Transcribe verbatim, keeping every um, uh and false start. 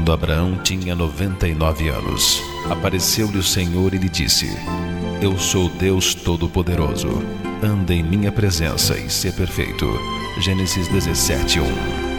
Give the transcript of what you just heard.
quando Abraão tinha noventa e nove anos. Apareceu-lhe o Senhor e lhe disse: Eu sou Deus Todo-Poderoso. Anda em minha presença e sê perfeito. Gênesis dezessete, um.